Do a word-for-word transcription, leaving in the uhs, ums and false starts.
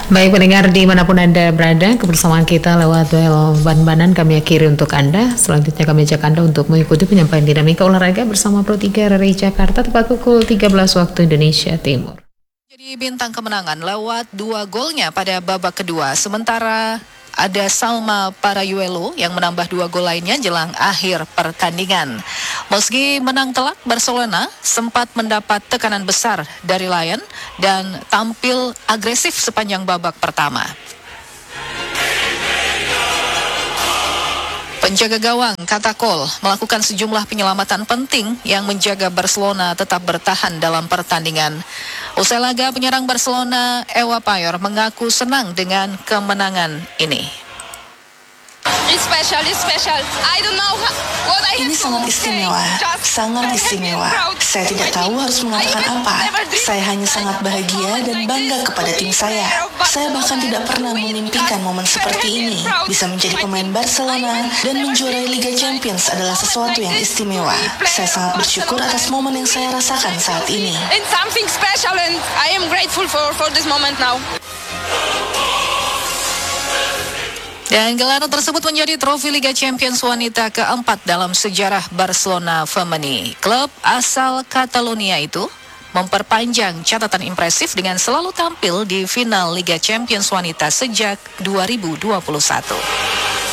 Baik pendengar dimanapun Anda berada, kebersamaan kita lewat duel ban-banan kami akhiri untuk Anda. Selanjutnya kami ajak Anda untuk mengikuti penyampaian dinamika olahraga bersama Pro tiga R R I Jakarta tepat pukul tiga belas waktu Indonesia Timur. Jadi bintang kemenangan lewat dua golnya pada babak kedua. Sementara ada Salma Parayuelo yang menambah dua gol lainnya jelang akhir pertandingan. Meski menang telak, Barcelona sempat mendapat tekanan besar dari Lyon dan tampil agresif sepanjang babak pertama. Penjaga gawang Katakol melakukan sejumlah penyelamatan penting yang menjaga Barcelona tetap bertahan dalam pertandingan. Usai laga, penyerang Barcelona Ewa Payor mengaku senang dengan kemenangan ini. It's special, it's special. I don't know what I Ini sangat istimewa, sangat istimewa. Saya tidak tahu harus mengatakan apa. Saya hanya sangat bahagia dan bangga kepada tim saya. Saya bahkan tidak pernah memimpikan momen seperti ini. Bisa menjadi pemain Barcelona dan menjuarai Liga Champions adalah sesuatu yang istimewa. Saya sangat bersyukur atas momen yang saya rasakan saat ini. It's something special and I am grateful for, for this moment now. Dan gelaran tersebut menjadi trofi Liga Champions wanita keempat dalam sejarah Barcelona Femení. Klub asal Catalonia itu memperpanjang catatan impresif dengan selalu tampil di final Liga Champions wanita sejak dua ribu dua puluh satu.